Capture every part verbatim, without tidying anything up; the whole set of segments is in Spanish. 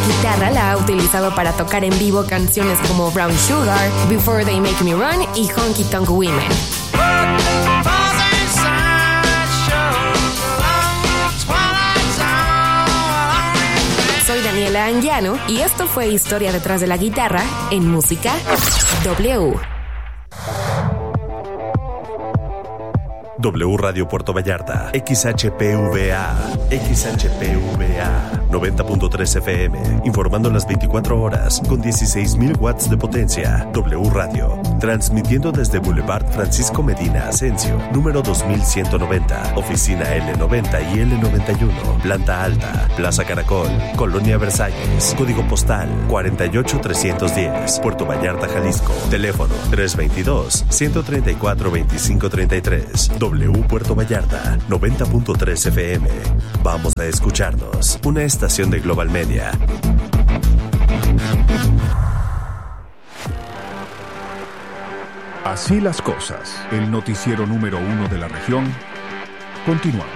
guitarra la ha utilizado para tocar en vivo canciones como Brown Sugar, Before They Make Me Run y Honky Tonk Women. Soy Daniela Anguiano y esto fue Historia detrás de la guitarra en Música W. W Radio Puerto Vallarta, X H P V A, X H P V A, noventa punto tres F M, informando las veinticuatro horas con dieciséis mil watts de potencia. W Radio, transmitiendo desde Boulevard Francisco Medina Asensio, número dos mil ciento noventa, oficina L noventa y L noventa y uno, planta alta, Plaza Caracol, Colonia Versalles, código postal cuarenta y ocho trescientos diez, Puerto Vallarta, Jalisco, teléfono tres veintidós, ciento treinta y cuatro, veinticinco treinta y tres. W Puerto Vallarta, noventa punto tres F M. Vamos a escucharnos. Una estación de Global Media. Así las cosas. El noticiero número uno de la región. Continuamos.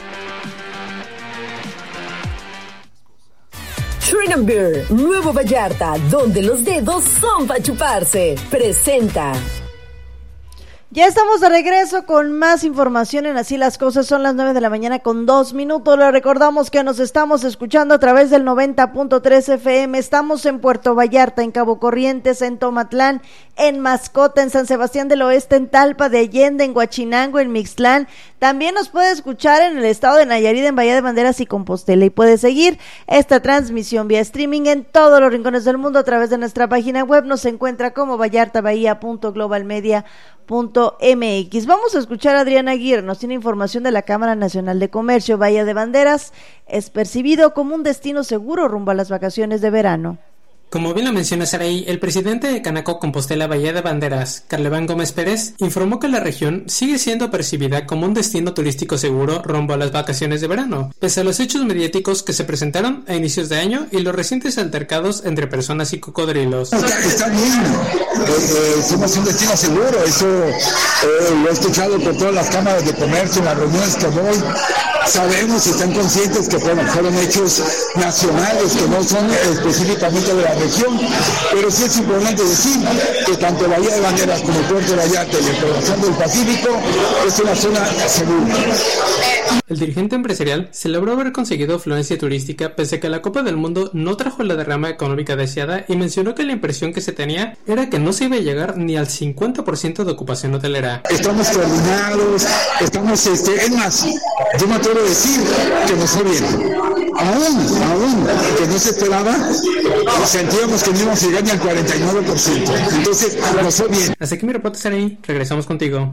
Shrine and Beer, Nuevo Vallarta, donde los dedos son para chuparse. Presenta. Ya estamos de regreso con más información en Así las Cosas. Son las nueve de la mañana con dos minutos. Le recordamos que nos estamos escuchando a través del noventa punto tres F M. Estamos en Puerto Vallarta, en Cabo Corrientes, en Tomatlán, en Mascota, en San Sebastián del Oeste, en Talpa de Allende, en Huachinango, en Mixtlán. También nos puede escuchar en el estado de Nayarit, en Bahía de Banderas y Compostela. Y puede seguir esta transmisión vía streaming en todos los rincones del mundo a través de nuestra página web. Nos encuentra como vallartabahía punto global media punto m x. Vamos a escuchar a Adriana Aguirre. Nos tiene información de la Cámara Nacional de Comercio. Bahía de Banderas es percibido como un destino seguro rumbo a las vacaciones de verano. Como bien lo menciona Saraí, el presidente de Canaco Compostela Bahía de Banderas, Carleván Gómez Pérez, informó que la región sigue siendo percibida como un destino turístico seguro rumbo a las vacaciones de verano, pese a los hechos mediáticos que se presentaron a inicios de año y los recientes altercados entre personas y cocodrilos. Está, está bien, eh, eh, somos un destino seguro, eso eh, lo he escuchado por todas las cámaras de comercio, en las reuniones que voy. Sabemos y están conscientes que fueron, fueron hechos nacionales, que no son específicamente de la región, pero sí es importante decir que tanto Bahía de Banderas como Puerto Vallarta y el corazón del Pacífico es una zona segura. El dirigente empresarial celebró haber conseguido afluencia turística pese a que la Copa del Mundo no trajo la derrama económica deseada y mencionó que la impresión que se tenía era que no se iba a llegar ni al cincuenta por ciento de ocupación hotelera. Estamos coordinados, estamos, este, es más, yo me atrevo a decir que nos fue bien. Aún, aún, que no se esperaba, sentíamos que no íbamos a llegar ni al cuarenta y nueve por ciento. Entonces, nos fue bien. Hasta aquí mi reporte, Saraí. Regresamos contigo.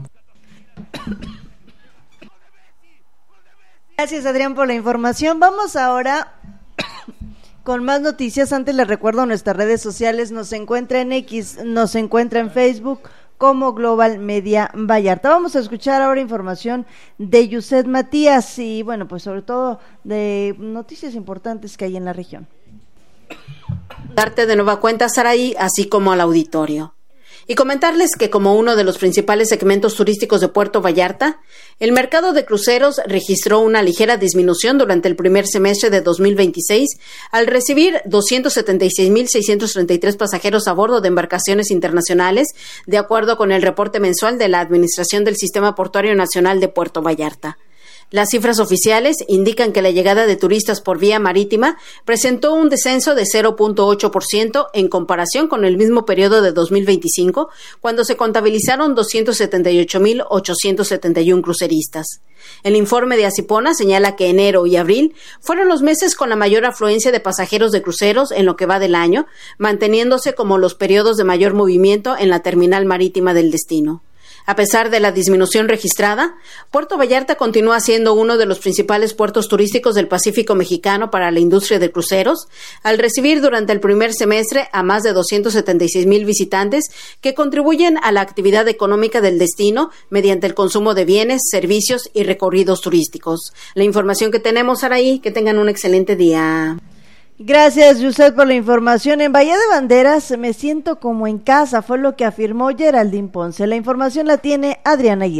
Gracias, Adrián, por la información. Vamos ahora con más noticias. Antes les recuerdo nuestras redes sociales. Nos encuentra en X, nos encuentra en Facebook como Global Media Vallarta. Vamos a escuchar ahora información de Yuset Matías y, bueno, pues sobre todo de noticias importantes que hay en la región. Darte de nueva cuenta, Saraí, así como al auditorio. Y comentarles que como uno de los principales segmentos turísticos de Puerto Vallarta, el mercado de cruceros registró una ligera disminución durante el primer semestre de dos mil veintiséis al recibir doscientos setenta y seis mil seiscientos treinta y tres pasajeros a bordo de embarcaciones internacionales, de acuerdo con el reporte mensual de la Administración del Sistema Portuario Nacional de Puerto Vallarta. Las cifras oficiales indican que la llegada de turistas por vía marítima presentó un descenso de cero punto ocho por ciento en comparación con el mismo periodo de dos mil veinticinco, cuando se contabilizaron doscientos setenta y ocho mil ochocientos setenta y uno cruceristas. El informe de Acipona señala que enero y abril fueron los meses con la mayor afluencia de pasajeros de cruceros en lo que va del año, manteniéndose como los periodos de mayor movimiento en la terminal marítima del destino. A pesar de la disminución registrada, Puerto Vallarta continúa siendo uno de los principales puertos turísticos del Pacífico mexicano para la industria de cruceros, al recibir durante el primer semestre a más de doscientos setenta y seis mil visitantes que contribuyen a la actividad económica del destino mediante el consumo de bienes, servicios y recorridos turísticos. La información que tenemos, Saraí, que tengan un excelente día. Gracias, Yuset, por la información. En Bahía de Banderas me siento como en casa, fue lo que afirmó Geraldine Ponce. La información la tiene Adriana Aguirre.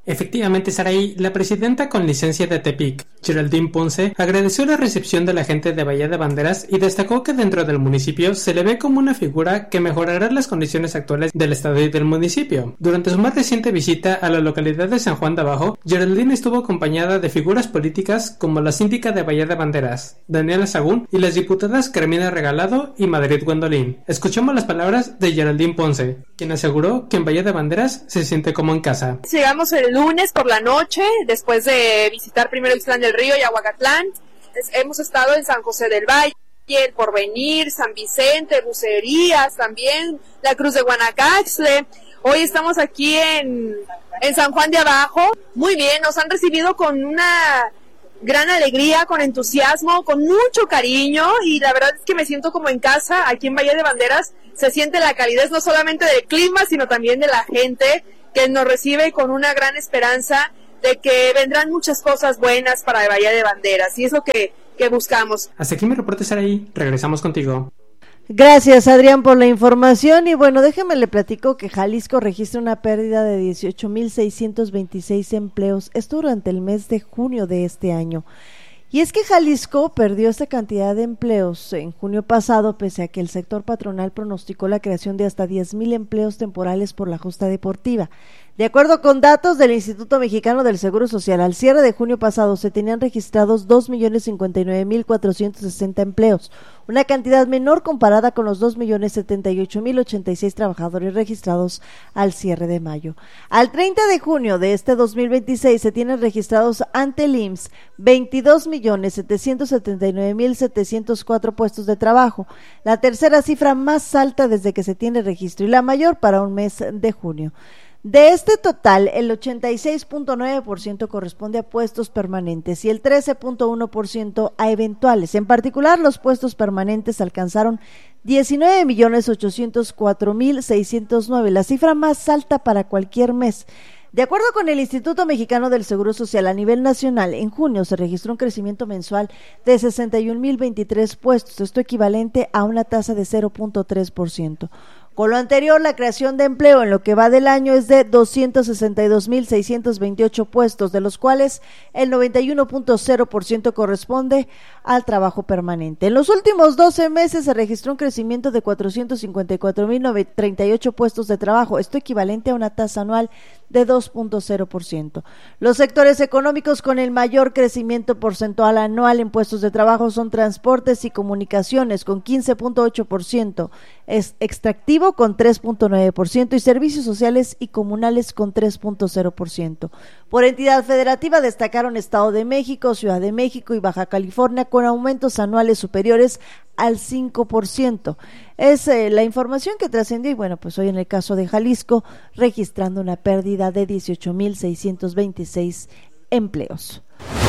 Efectivamente, Saraí, la presidenta con licencia de Tepic, Geraldine Ponce, agradeció la recepción de la gente de Bahía de Banderas y destacó que dentro del municipio se le ve como una figura que mejorará las condiciones actuales del estado y del municipio. Durante su más reciente visita a la localidad de San Juan de Abajo, Geraldine estuvo acompañada de figuras políticas como la síndica de Bahía de Banderas, Daniela Sagún, y las diputadas Carmina Regalado y Madrid Gwendolyn. Escuchamos las palabras de Geraldine Ponce, quien aseguró que en Bahía de Banderas se siente como en casa. Llegamos el lunes por la noche, después de visitar primero Ixtlán del Río y Ahuacatlán. Hemos estado en San José del Valle, El Porvenir, San Vicente, Bucerías también, la Cruz de Guanacaxtle. Hoy estamos aquí en, en San Juan de Abajo. Muy bien, nos han recibido con una gran alegría, con entusiasmo, con mucho cariño, y la verdad es que me siento como en casa. Aquí en Bahía de Banderas se siente la calidez no solamente del clima, sino también de la gente, que nos recibe con una gran esperanza de que vendrán muchas cosas buenas para Bahía de Banderas, y es lo que, que buscamos. Hasta aquí mi reporte, Saraí. Regresamos contigo. Gracias, Adrián, por la información. Y bueno, déjeme le platico que Jalisco registra una pérdida de dieciocho mil seiscientos veintiséis empleos, esto durante el mes de junio de este año. Y es que Jalisco perdió esta cantidad de empleos en junio pasado, pese a que el sector patronal pronosticó la creación de hasta diez mil empleos temporales por la justa deportiva. De acuerdo con datos del Instituto Mexicano del Seguro Social, al cierre de junio pasado se tenían registrados dos millones cincuenta y nueve mil cuatrocientos sesenta empleos, una cantidad menor comparada con los dos millones setenta y ocho mil ochenta y seis trabajadores registrados al cierre de mayo. Al treinta de junio de este dos mil veintiséis se tienen registrados ante el I M S S veintidós millones setecientos setenta y nueve mil setecientos cuatro puestos de trabajo, la tercera cifra más alta desde que se tiene registro y la mayor para un mes de junio. De este total, el ochenta y seis punto nueve por ciento corresponde a puestos permanentes y el trece punto uno por ciento a eventuales. En particular, los puestos permanentes alcanzaron diecinueve millones ochocientos cuatro mil seiscientos nueve, la cifra más alta para cualquier mes. De acuerdo con el Instituto Mexicano del Seguro Social, a nivel nacional, en junio se registró un crecimiento mensual de sesenta y un mil veintitrés puestos, esto equivalente a una tasa de cero punto tres por ciento. Con lo anterior, la creación de empleo en lo que va del año es de doscientos sesenta y dos mil seiscientos veintiocho puestos, de los cuales el noventa y uno punto cero por ciento corresponde al trabajo permanente. En los últimos doce meses se registró un crecimiento de cuatrocientos cincuenta y cuatro mil treinta y ocho puestos de trabajo, esto equivalente a una tasa anual de dos punto cero por ciento. Los sectores económicos con el mayor crecimiento porcentual anual en puestos de trabajo son transportes y comunicaciones con quince punto ocho por ciento, es extractivo con tres punto nueve por ciento y servicios sociales y comunales con tres punto cero por ciento. Por entidad federativa destacaron Estado de México, Ciudad de México y Baja California con aumentos anuales superiores al cinco por ciento. Es eh, la información que trascendió y bueno, pues hoy en el caso de Jalisco registrando una pérdida de dieciocho mil seiscientos veintiséis empleos.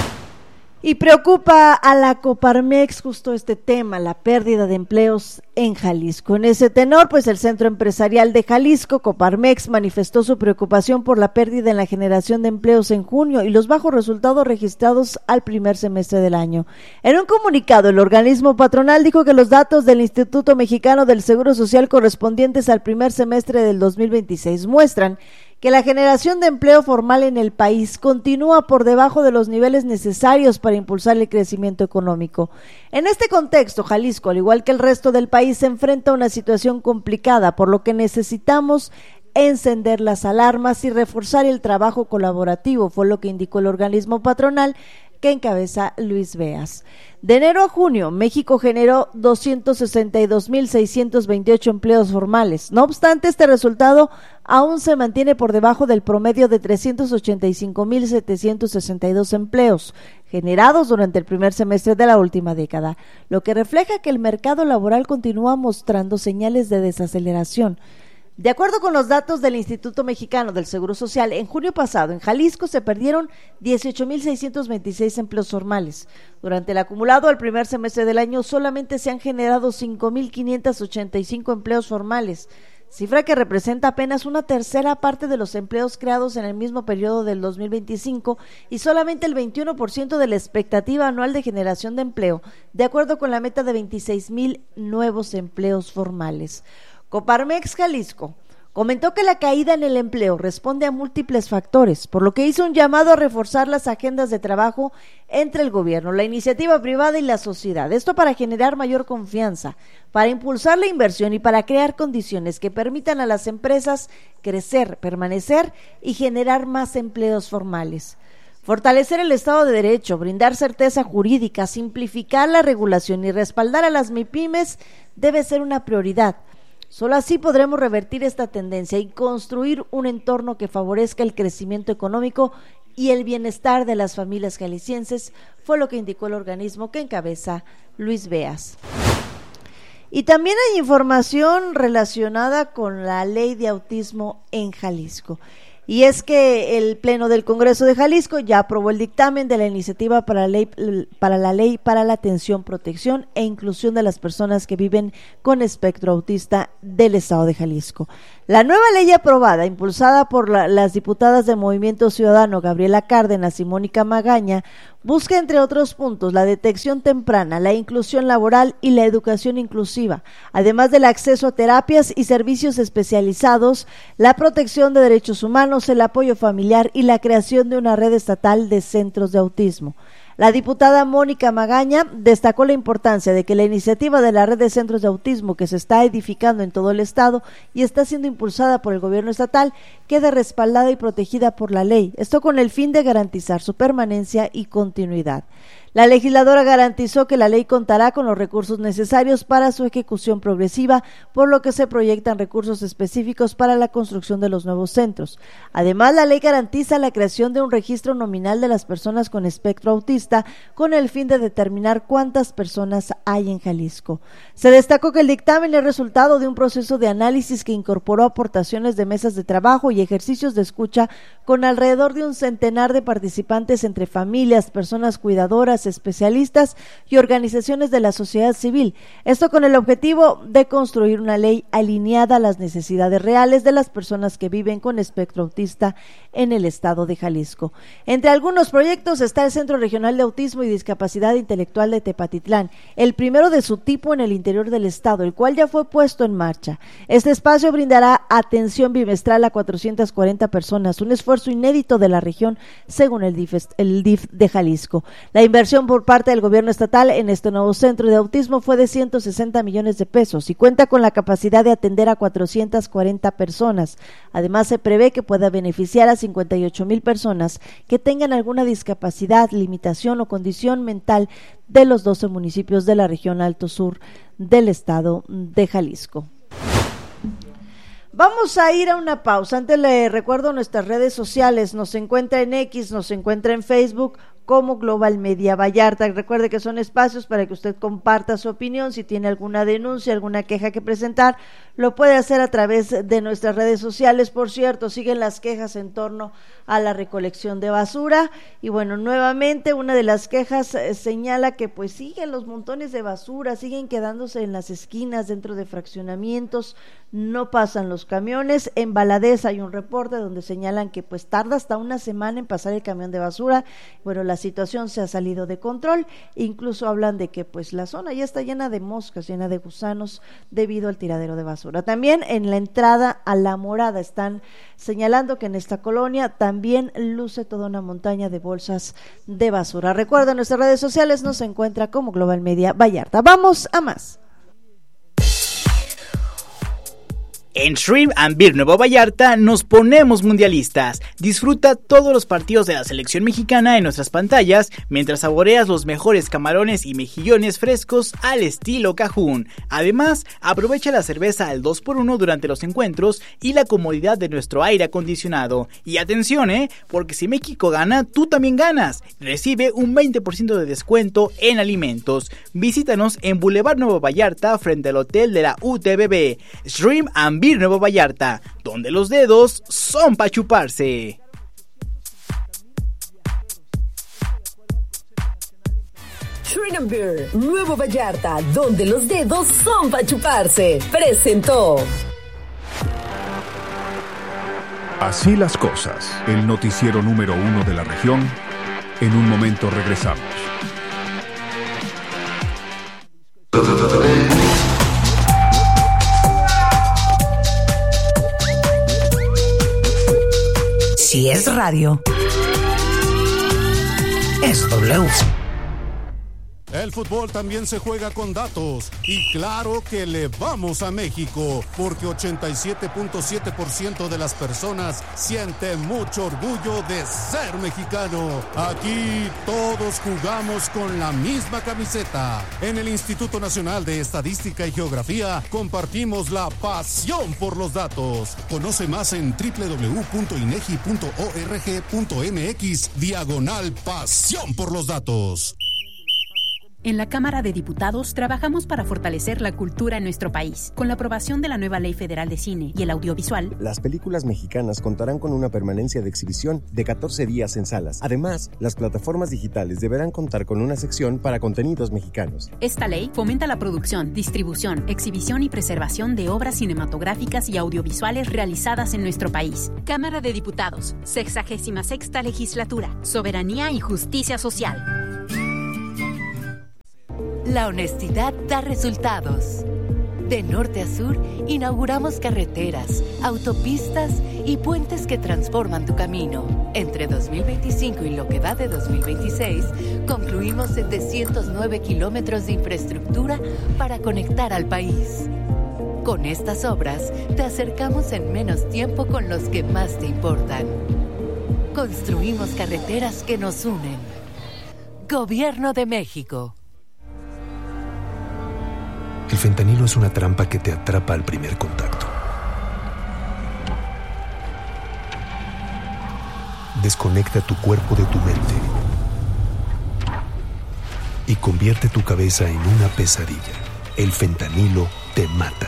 Y preocupa a la Coparmex justo este tema, la pérdida de empleos en Jalisco. En ese tenor, pues el Centro Empresarial de Jalisco, Coparmex, manifestó su preocupación por la pérdida en la generación de empleos en junio y los bajos resultados registrados al primer semestre del año. En un comunicado, el organismo patronal dijo que los datos del Instituto Mexicano del Seguro Social correspondientes al primer semestre del dos mil veintiséis muestran que la generación de empleo formal en el país continúa por debajo de los niveles necesarios para impulsar el crecimiento económico. En este contexto, Jalisco, al igual que el resto del país, se enfrenta a una situación complicada, por lo que necesitamos encender las alarmas y reforzar el trabajo colaborativo, fue lo que indicó el organismo patronal que encabeza Luis Beas. De enero a junio, México generó doscientos sesenta y dos mil seiscientos veintiocho empleos formales. No obstante, este resultado aún se mantiene por debajo del promedio de trescientos ochenta y cinco mil setecientos sesenta y dos empleos generados durante el primer semestre de la última década, lo que refleja que el mercado laboral continúa mostrando señales de desaceleración. De acuerdo con los datos del Instituto Mexicano del Seguro Social, en junio pasado en Jalisco se perdieron dieciocho mil seiscientos veintiséis empleos formales. Durante el acumulado al primer semestre del año solamente se han generado cinco mil quinientos ochenta y cinco empleos formales, cifra que representa apenas una tercera parte de los empleos creados en el mismo periodo del dos mil veinticinco y solamente el veintiuno por ciento de la expectativa anual de generación de empleo, de acuerdo con la meta de veintiséis mil nuevos empleos formales. Coparmex Jalisco Comentó que la caída en el empleo responde a múltiples factores, por lo que hizo un llamado a reforzar las agendas de trabajo entre el gobierno, la iniciativa privada y la sociedad. Esto para generar mayor confianza, para impulsar la inversión y para crear condiciones que permitan a las empresas crecer, permanecer y generar más empleos formales. Fortalecer el Estado de Derecho, brindar certeza jurídica, simplificar la regulación y respaldar a las MIPYMES debe ser una prioridad. Solo así podremos revertir esta tendencia y construir un entorno que favorezca el crecimiento económico y el bienestar de las familias jaliscienses, fue lo que indicó el organismo que encabeza Luis Beas. Y también hay información relacionada con la ley de autismo en Jalisco. Y es que el Pleno del Congreso de Jalisco ya aprobó el dictamen de la iniciativa para la ley para la ley para la atención, protección e inclusión de las personas que viven con espectro autista del Estado de Jalisco. La nueva ley aprobada, impulsada por la, las diputadas del Movimiento Ciudadano Gabriela Cárdenas y Mónica Magaña, busca, entre otros puntos, la detección temprana, la inclusión laboral y la educación inclusiva, además del acceso a terapias y servicios especializados, la protección de derechos humanos, el apoyo familiar y la creación de una red estatal de centros de autismo. La diputada Mónica Magaña destacó la importancia de que la iniciativa de la red de centros de autismo que se está edificando en todo el estado y está siendo impulsada por el gobierno estatal quede respaldada y protegida por la ley, esto con el fin de garantizar su permanencia y continuidad. La legisladora garantizó que la ley contará con los recursos necesarios para su ejecución progresiva, por lo que se proyectan recursos específicos para la construcción de los nuevos centros. Además, la ley garantiza la creación de un registro nominal de las personas con espectro autista con el fin de determinar cuántas personas hay en Jalisco. Se destacó que el dictamen es resultado de un proceso de análisis que incorporó aportaciones de mesas de trabajo y ejercicios de escucha con alrededor de un centenar de participantes entre familias, personas cuidadoras, especialistas y organizaciones de la sociedad civil. Esto con el objetivo de construir una ley alineada a las necesidades reales de las personas que viven con espectro autista en el estado de Jalisco. Entre algunos proyectos está el Centro Regional de Autismo y Discapacidad Intelectual de Tepatitlán, el primero de su tipo en el interior del estado, el cual ya fue puesto en marcha. Este espacio brindará atención bimestral a cuatrocientas cuarenta personas, un esfuerzo inédito de la región, según el D I F, el D I F de Jalisco. La inversión por parte del gobierno estatal en este nuevo centro de autismo fue de ciento sesenta millones de pesos y cuenta con la capacidad de atender a cuatrocientas cuarenta personas. Además, se prevé que pueda beneficiar a cincuenta y ocho mil personas que tengan alguna discapacidad, limitación o condición mental de los doce municipios de la región Alto Sur del estado de Jalisco. Vamos a ir a una pausa. Antes le recuerdo nuestras redes sociales. Nos encuentra en X, nos encuentra en Facebook como Global Media Vallarta. Recuerde que son espacios para que usted comparta su opinión. Si tiene alguna denuncia, alguna queja que presentar, lo puede hacer a través de nuestras redes sociales. Por cierto, siguen las quejas en torno a la recolección de basura. Y bueno, nuevamente una de las quejas eh, señala que pues siguen los montones de basura, siguen quedándose en las esquinas, dentro de fraccionamientos, no pasan los camiones. En Valadez hay un reporte donde señalan que pues tarda hasta una semana en pasar el camión de basura. Bueno, la situación se ha salido de control, incluso hablan de que pues la zona ya está llena de moscas, llena de gusanos debido al tiradero de basura. También en la entrada a La Morada están señalando que en esta colonia también luce toda una montaña de bolsas de basura. Recuerden, nuestras redes sociales nos encuentra como Global Media Vallarta. Vamos a más. En Shrimp and Beer Nuevo Vallarta nos ponemos mundialistas. Disfruta todos los partidos de la selección mexicana en nuestras pantallas mientras saboreas los mejores camarones y mejillones frescos al estilo Cajún. Además, aprovecha la cerveza al dos por uno durante los encuentros y la comodidad de nuestro aire acondicionado. Y atención, eh, porque si México gana, tú también ganas. Recibe un veinte por ciento de descuento en alimentos. Visítanos en Boulevard Nuevo Vallarta frente al hotel de la U T B B. Shrimp and Beer Nuevo Vallarta, donde los dedos son para chuparse. Shrimp and Beer Nuevo Vallarta, donde los dedos son para chuparse, presentó. Así las cosas, el noticiero número uno de la región. En un momento regresamos. es radio. Es W. El fútbol también se juega con datos y claro que le vamos a México porque ochenta y siete punto siete por ciento de las personas siente mucho orgullo de ser mexicano. Aquí todos jugamos con la misma camiseta. En el Instituto Nacional de Estadística y Geografía compartimos la pasión por los datos. Conoce más en doble u doble u doble u punto inegi punto org punto mx diagonal pasión por los datos. En la Cámara de Diputados trabajamos para fortalecer la cultura en nuestro país. Con la aprobación de la nueva Ley Federal de Cine y el Audiovisual, las películas mexicanas contarán con una permanencia de exhibición de catorce días en salas. Además, las plataformas digitales deberán contar con una sección para contenidos mexicanos. Esta ley fomenta la producción, distribución, exhibición y preservación de obras cinematográficas y audiovisuales realizadas en nuestro país. Cámara de Diputados, sexagésima sexta Legislatura, Soberanía y Justicia Social. La honestidad da resultados. De norte a sur, inauguramos carreteras, autopistas y puentes que transforman tu camino. Entre dos mil veinticinco y lo que va de dos mil veintiséis, concluimos setecientos nueve kilómetros de infraestructura para conectar al país. Con estas obras, te acercamos en menos tiempo con los que más te importan. Construimos carreteras que nos unen. Gobierno de México. El fentanilo es una trampa que te atrapa al primer contacto. Desconecta tu cuerpo de tu mente y convierte tu cabeza en una pesadilla. El fentanilo te mata.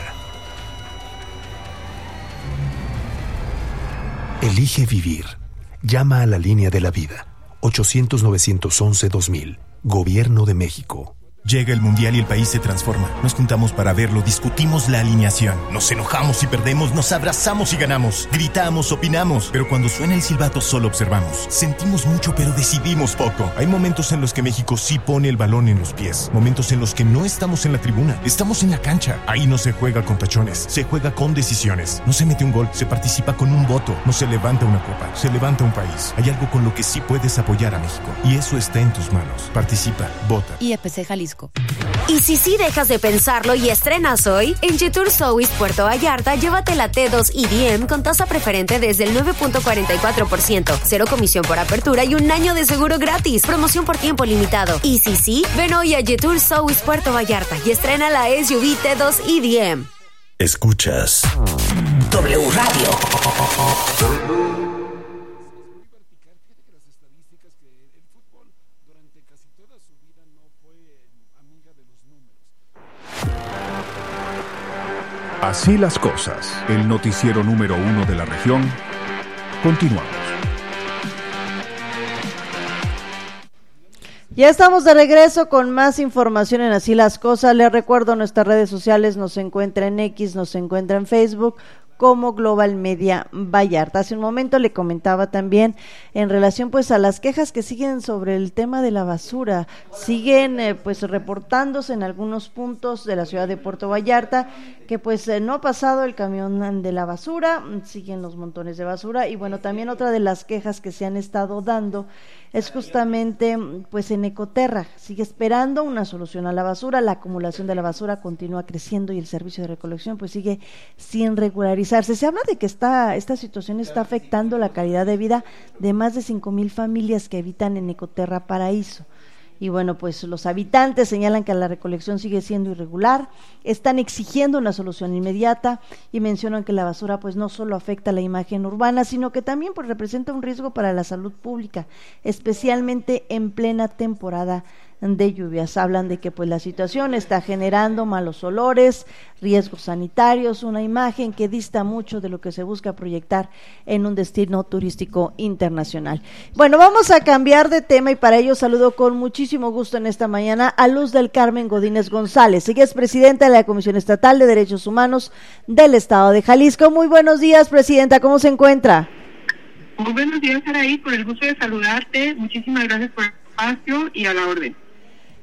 Elige vivir. Llama a la línea de la vida. ochocientos, novecientos once, dos mil. Gobierno de México. Llega el Mundial y el país se transforma. Nos juntamos para verlo, discutimos la alineación. Nos enojamos y perdemos, nos abrazamos y ganamos. Gritamos, opinamos, pero cuando suena el silbato solo observamos. Sentimos mucho, pero decidimos poco. Hay momentos en los que México sí pone el balón en los pies. Momentos en los que no estamos en la tribuna, estamos en la cancha. Ahí no se juega con tachones, se juega con decisiones. No se mete un gol, se participa con un voto. No se levanta una copa, se levanta un país. Hay algo con lo que sí puedes apoyar a México. Y eso está en tus manos. Participa, vota. I E P C Jalisco. Y si sí dejas de pensarlo y estrenas hoy, en Jetour South Puerto Vallarta, llévate la T dos E D M con tasa preferente desde el nueve punto cuarenta y cuatro por ciento, cero comisión por apertura y un año de seguro gratis. Promoción por tiempo limitado. Y si sí, ven hoy a Jetour South Puerto Vallarta y estrena la S U V T dos E D M. Escuchas W Radio. Así las cosas, el noticiero número uno de la región. Continuamos. Ya estamos de regreso con más información en Así las Cosas. Les recuerdo, nuestras redes sociales nos encuentra en X, nos encuentra en Facebook como Global Media Vallarta. Hace un momento le comentaba también en relación pues a las quejas que siguen sobre el tema de la basura. Siguen eh, pues reportándose en algunos puntos de la ciudad de Puerto Vallarta que pues eh, no ha pasado el camión de la basura, siguen los montones de basura y bueno, también otra de las quejas que se han estado dando es justamente pues en Ecoterra, sigue esperando una solución a la basura, la acumulación de la basura continúa creciendo y el servicio de recolección pues sigue sin regularizarse. Se habla de que esta, esta situación está afectando la calidad de vida de más de cinco mil familias que habitan en Ecoterra Paraíso. Y bueno, pues los habitantes señalan que la recolección sigue siendo irregular, están exigiendo una solución inmediata y mencionan que la basura pues no solo afecta la imagen urbana, sino que también pues representa un riesgo para la salud pública, especialmente en plena temporada de lluvias. Hablan de que pues la situación está generando malos olores, riesgos sanitarios, una imagen que dista mucho de lo que se busca proyectar en un destino turístico internacional. Bueno, vamos a cambiar de tema y para ello saludo con muchísimo gusto en esta mañana a Luz del Carmen Godínez González. Ella es presidenta de la Comisión Estatal de Derechos Humanos del Estado de Jalisco. Muy buenos días, presidenta, ¿cómo se encuentra? Muy buenos días, Araí, por el gusto de saludarte. Muchísimas gracias por el espacio y a la orden.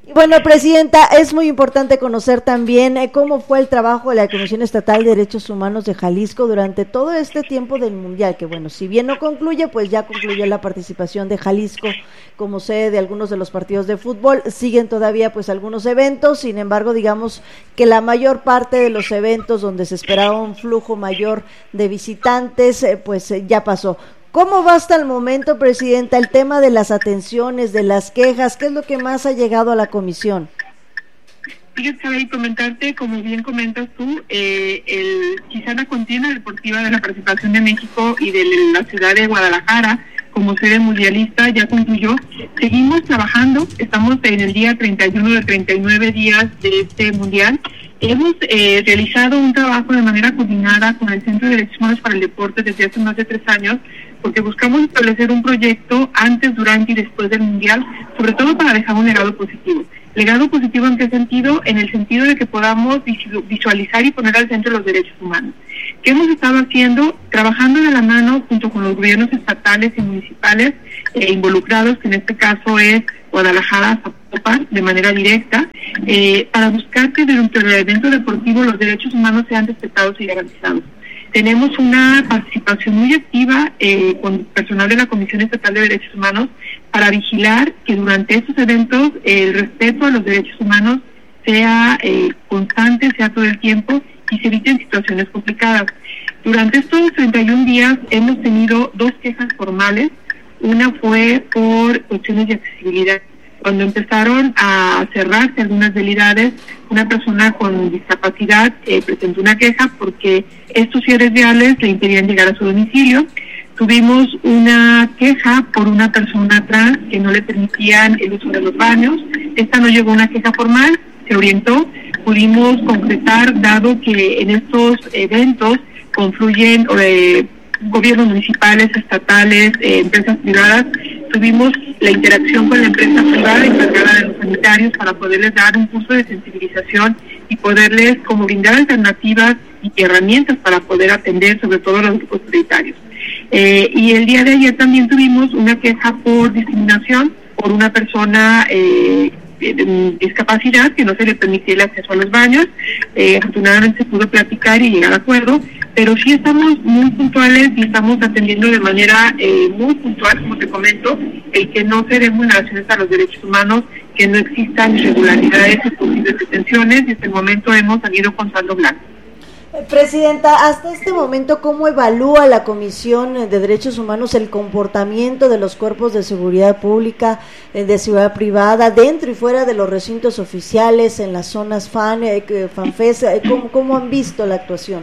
Bueno, Presidenta, es muy importante conocer también eh, cómo fue el trabajo de la Comisión Estatal de Derechos Humanos de Jalisco durante todo este tiempo del Mundial, que bueno, si bien no concluye, pues ya concluyó la participación de Jalisco como sede de algunos de los partidos de fútbol. Siguen todavía pues algunos eventos, sin embargo, digamos que la mayor parte de los eventos donde se esperaba un flujo mayor de visitantes, eh, pues eh, ya pasó. ¿Cómo va hasta el momento, Presidenta, el tema de las atenciones, de las quejas? ¿Qué es lo que más ha llegado a la comisión? Fíjate, ahí comentarte, como bien comentas tú, eh, el, quizá la contienda deportiva de la participación de México y de la ciudad de Guadalajara como sede mundialista ya concluyó. Seguimos trabajando, estamos en el día treinta y uno de treinta y nueve días de este mundial. Hemos eh, realizado un trabajo de manera coordinada con el Centro de Derechos Humanos para el Deporte desde hace más de tres años, porque buscamos establecer un proyecto antes, durante y después del Mundial, sobre todo para dejar un legado positivo. ¿Legado positivo en qué sentido? En el sentido de que podamos visualizar y poner al centro los derechos humanos. ¿Qué hemos estado haciendo? Trabajando de la mano junto con los gobiernos estatales y municipales eh, involucrados, que en este caso es Guadalajara, Zapopan, de manera directa, eh, para buscar que dentro del evento deportivo los derechos humanos sean respetados y garantizados. Tenemos una participación muy activa eh, con personal de la Comisión Estatal de Derechos Humanos para vigilar que durante estos eventos eh, el respeto a los derechos humanos sea eh, constante, sea todo el tiempo y se eviten situaciones complicadas. Durante estos treinta y un días hemos tenido dos quejas formales. Una fue por cuestiones de accesibilidad. Cuando empezaron a cerrarse algunas vialidades, una persona con discapacidad eh, presentó una queja porque estos cierres viales le impedían llegar a su domicilio. Tuvimos una queja por una persona trans que no le permitían el uso de los baños. Esta no llegó a una queja formal, se orientó. Pudimos concretar, dado que en estos eventos confluyen eh, gobiernos municipales, estatales, eh, empresas privadas. Tuvimos la interacción con la empresa privada encargada de los sanitarios para poderles dar un curso de sensibilización y poderles como brindar alternativas y herramientas para poder atender sobre todo a los grupos prioritarios. Eh, y el día de ayer también tuvimos una queja por discriminación por una persona eh, de discapacidad que no se le permitía el acceso a los baños. Eh, afortunadamente se pudo platicar y llegar a acuerdo, pero sí estamos muy puntuales y estamos atendiendo de manera eh, muy puntual, como te comento, el que no se den vulneraciones a los derechos humanos, que no existan irregularidades o posibles detenciones, y hasta el momento hemos salido con saldo blanco. Presidenta, hasta este momento, ¿cómo evalúa la Comisión de Derechos Humanos el comportamiento de los cuerpos de seguridad pública, de seguridad privada, dentro y fuera de los recintos oficiales, en las zonas fan, FanFest? ¿Cómo, cómo han visto la actuación?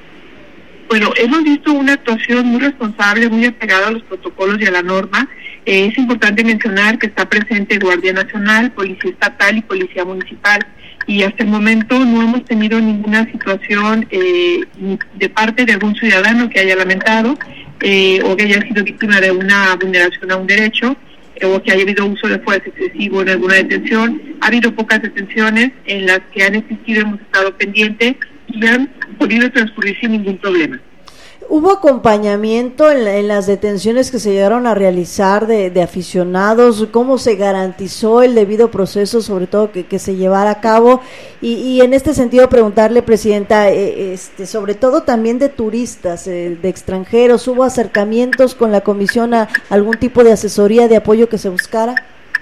Bueno, hemos visto una actuación muy responsable, muy apegada a los protocolos y a la norma. Eh, es importante mencionar que está presente Guardia Nacional, Policía Estatal y Policía Municipal. Y hasta el momento no hemos tenido ninguna situación eh, de parte de algún ciudadano que haya lamentado eh, o que haya sido víctima de una vulneración a un derecho eh, o que haya habido uso de fuerza excesivo en alguna detención. Ha habido pocas detenciones en las que han existido, hemos estado pendientes y han podido transcurrir sin ningún problema. ¿Hubo acompañamiento en, la, en las detenciones que se llegaron a realizar de, de aficionados? ¿Cómo se garantizó el debido proceso, sobre todo que, que se llevara a cabo? Y, y en este sentido preguntarle, Presidenta, eh, este, sobre todo también de turistas, eh, de extranjeros, ¿hubo acercamientos con la Comisión a algún tipo de asesoría, de apoyo que se buscara?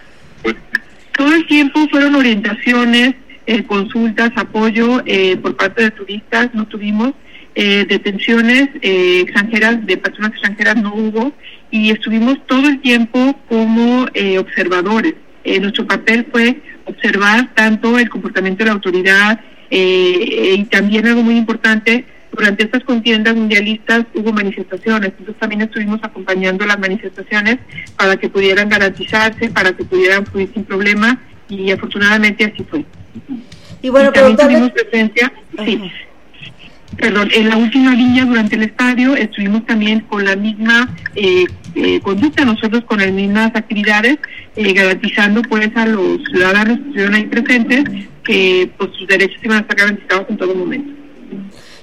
Todo el tiempo fueron orientaciones, eh, consultas, apoyo eh, por parte de turistas, no tuvimos. Eh, detenciones eh, extranjeras, de personas extranjeras no hubo, y estuvimos todo el tiempo como eh, observadores. Eh, nuestro papel fue observar tanto el comportamiento de la autoridad eh, y también algo muy importante, durante estas contiendas mundialistas hubo manifestaciones, entonces también estuvimos acompañando las manifestaciones para que pudieran garantizarse, para que pudieran fluir sin problema, y afortunadamente así fue. Y bueno, y también tuvimos presencia, sí. Perdón, en la última línea durante el estadio estuvimos también con la misma eh, eh, conducta, nosotros con las mismas actividades, eh, garantizando pues a los ciudadanos que estuvieron ahí presentes que pues sus derechos iban a estar garantizados en todo momento.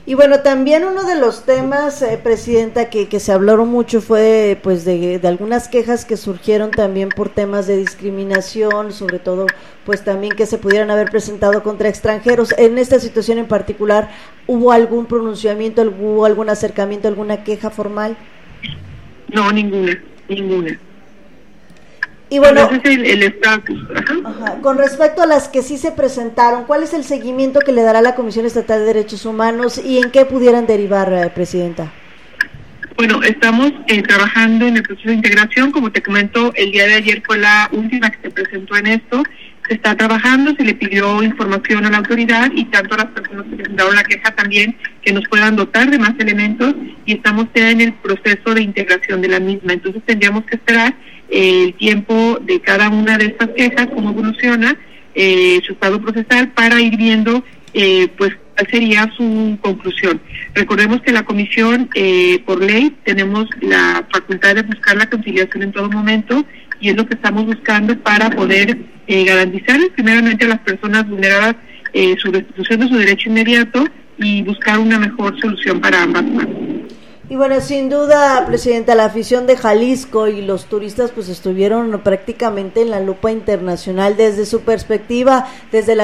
Y bueno, también uno de los temas, eh, Presidenta, que, que se hablaron mucho fue pues de, de algunas quejas que surgieron también por temas de discriminación, sobre todo pues también que se pudieran haber presentado contra extranjeros. En esta situación en particular, ¿hubo algún pronunciamiento, hubo algún acercamiento, alguna queja formal? No, ninguna, ninguna. Y bueno, ese es el, el estatus. Ajá. Ajá. Con respecto a las que sí se presentaron, ¿cuál es el seguimiento que le dará la Comisión Estatal de Derechos Humanos y en qué pudieran derivar, eh, Presidenta? Bueno, estamos eh, trabajando en el proceso de integración. Como te comento, el día de ayer fue la última que se presentó en esto. Se está trabajando, se le pidió información a la autoridad y tanto a las personas que presentaron la queja también que nos puedan dotar de más elementos, y estamos ya en el proceso de integración de la misma. Entonces tendríamos que esperar eh, el tiempo de cada una de estas quejas, cómo evoluciona eh, su estado procesal, para ir viendo eh, pues cuál sería su conclusión. Recordemos que la comisión, eh, por ley, tenemos la facultad de buscar la conciliación en todo momento, y es lo que estamos buscando para poder eh, garantizar primeramente a las personas vulneradas eh, su restitución de su derecho inmediato y buscar una mejor solución para ambas partes. Y bueno, sin duda, Presidenta, la afición de Jalisco y los turistas pues estuvieron prácticamente en la lupa internacional desde su perspectiva, desde la